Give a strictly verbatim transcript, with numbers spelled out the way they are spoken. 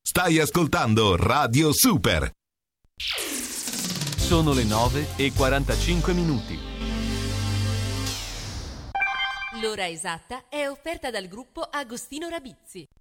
Stai ascoltando Radio Super. Sono le nove e quarantacinque minuti. L'ora esatta è offerta dal gruppo Agostino Rabizzi.